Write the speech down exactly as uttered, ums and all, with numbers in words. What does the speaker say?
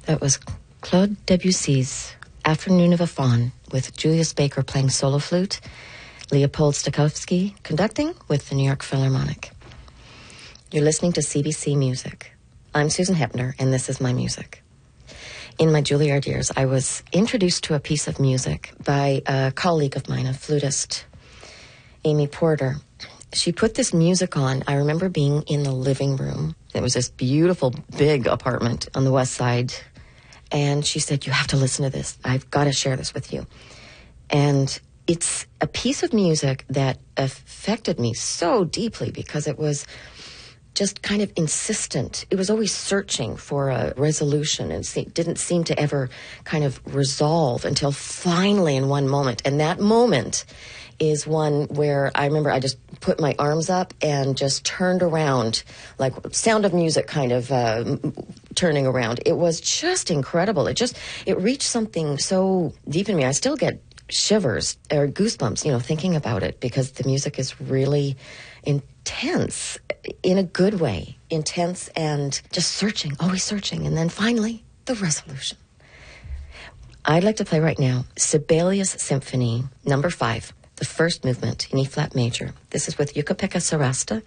That was Claude Debussy's Afternoon of a Faun, with Julius Baker playing solo flute, Leopold Stokowski conducting with the New York Philharmonic. You're listening to C B C Music. I'm Susan Hepner, and this is my music. In my Juilliard years, I was introduced to a piece of music by a colleague of mine, a flutist, Amy Porter. She put this music on. I remember being in the living room. It was this beautiful, big apartment on the west side. And she said, you have to listen to this. I've got to share this with you. And it's a piece of music that affected me so deeply because it was just kind of insistent. It was always searching for a resolution and it didn't seem to ever kind of resolve until finally in one moment. And that moment is one where I remember I just put my arms up and just turned around, like Sound of Music kind of uh, turning around. It was just incredible. It just, it reached something so deep in me. I still get shivers or goosebumps, you know, thinking about it because the music is really intense in a good way. Intense and just searching, always searching. And then finally, the resolution. I'd like to play right now Sibelius Symphony number five. The first movement in E-flat major. This is with Jukka-Pekka Sarasta